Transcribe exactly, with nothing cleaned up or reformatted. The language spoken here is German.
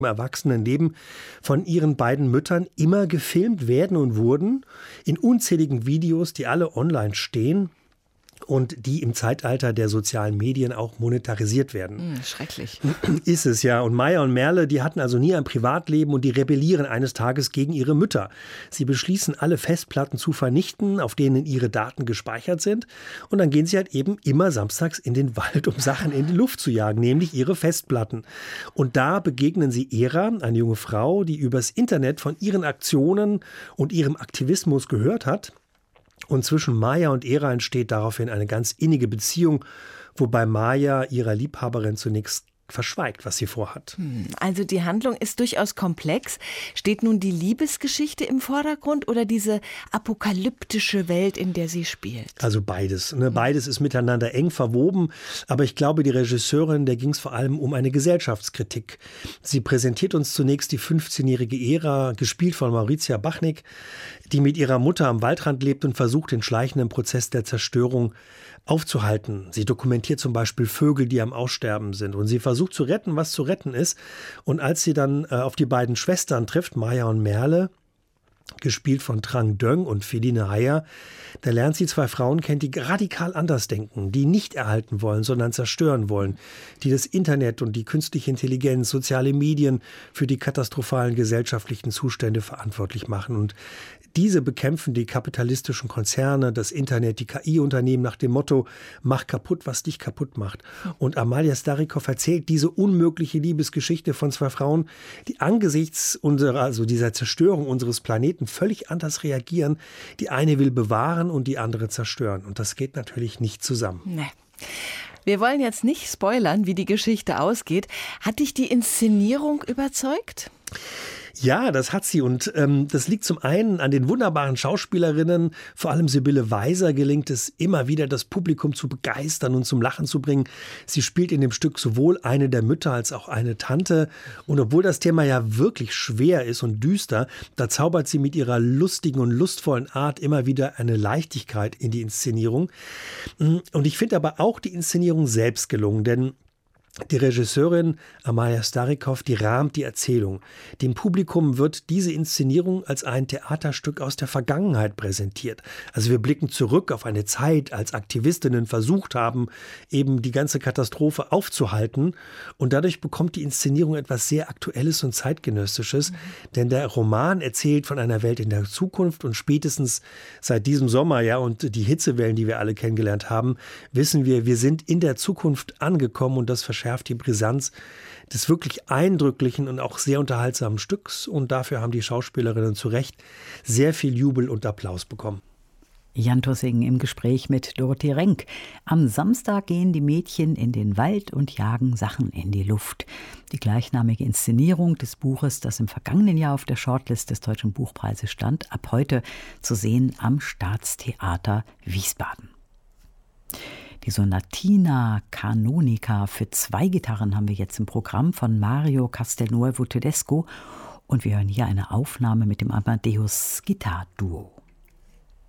Erwachsenenleben von ihren beiden Müttern immer gefilmt werden und wurden in unzähligen Videos, die alle online stehen und die im Zeitalter der sozialen Medien auch monetarisiert werden. Mm, schrecklich. Ist es ja. Und Maya und Merle, die hatten also nie ein Privatleben und die rebellieren eines Tages gegen ihre Mütter. Sie beschließen, alle Festplatten zu vernichten, auf denen ihre Daten gespeichert sind. Und dann gehen sie halt eben immer samstags in den Wald, um Sachen in die Luft zu jagen, nämlich ihre Festplatten. Und da begegnen sie Era, eine junge Frau, die übers Internet von ihren Aktionen und ihrem Aktivismus gehört hat. Und zwischen Maya und Era entsteht daraufhin eine ganz innige Beziehung, wobei Maya ihrer Liebhaberin zunächst verschweigt, was sie vorhat. Also die Handlung ist durchaus komplex. Steht nun die Liebesgeschichte im Vordergrund oder diese apokalyptische Welt, in der sie spielt? Also beides. Ne? Beides ist miteinander eng verwoben. Aber ich glaube, die Regisseurin, der ging es vor allem um eine Gesellschaftskritik. Sie präsentiert uns zunächst die fünfzehnjährige Era, gespielt von Mauritia Bachnick, die mit ihrer Mutter am Waldrand lebt und versucht, den schleichenden Prozess der Zerstörung aufzuhalten. Sie dokumentiert zum Beispiel Vögel, die am Aussterben sind. Und sie versucht zu retten, was zu retten ist. Und als sie dann äh, auf die beiden Schwestern trifft, Maya und Merle, gespielt von Trang Döng und Feline Heyer, da lernt sie zwei Frauen kennen, die radikal anders denken, die nicht erhalten wollen, sondern zerstören wollen, die das Internet und die künstliche Intelligenz, soziale Medien für die katastrophalen gesellschaftlichen Zustände verantwortlich machen. Und diese bekämpfen die kapitalistischen Konzerne, das Internet, die K I-Unternehmen nach dem Motto, mach kaputt, was dich kaputt macht. Und Amalia Starikow erzählt diese unmögliche Liebesgeschichte von zwei Frauen, die angesichts unserer, also dieser Zerstörung unseres Planeten völlig anders reagieren. Die eine will bewahren und die andere zerstören. Und das geht natürlich nicht zusammen. Nee. Wir wollen jetzt nicht spoilern, wie die Geschichte ausgeht. Hat dich die Inszenierung überzeugt? Ja, das hat sie und ähm, das liegt zum einen an den wunderbaren Schauspielerinnen, vor allem Sibylle Weiser gelingt es immer wieder, das Publikum zu begeistern und zum Lachen zu bringen. Sie spielt in dem Stück sowohl eine der Mütter als auch eine Tante und obwohl das Thema ja wirklich schwer ist und düster, da zaubert sie mit ihrer lustigen und lustvollen Art immer wieder eine Leichtigkeit in die Inszenierung. Und ich finde aber auch die Inszenierung selbst gelungen, denn die Regisseurin Amalia Starikow, die rahmt die Erzählung. Dem Publikum wird diese Inszenierung als ein Theaterstück aus der Vergangenheit präsentiert. Also wir blicken zurück auf eine Zeit, als Aktivistinnen versucht haben, eben die ganze Katastrophe aufzuhalten. Und dadurch bekommt die Inszenierung etwas sehr Aktuelles und Zeitgenössisches. Mhm. Denn der Roman erzählt von einer Welt in der Zukunft und spätestens seit diesem Sommer, ja, und die Hitzewellen, die wir alle kennengelernt haben, wissen wir, wir sind in der Zukunft angekommen und das verschärft die Brisanz des wirklich eindrücklichen und auch sehr unterhaltsamen Stücks. Und dafür haben die Schauspielerinnen zu Recht sehr viel Jubel und Applaus bekommen. Jan Tussing im Gespräch mit Dorothee Renk. Am Samstag gehen die Mädchen in den Wald und jagen Sachen in die Luft. Die gleichnamige Inszenierung des Buches, das im vergangenen Jahr auf der Shortlist des Deutschen Buchpreises stand, ab heute zu sehen am Staatstheater Wiesbaden. Die Sonatina Canonica für zwei Gitarren haben wir jetzt im Programm von Mario Castelnuovo Tedesco und wir hören hier eine Aufnahme mit dem Amadeus Gitarduo.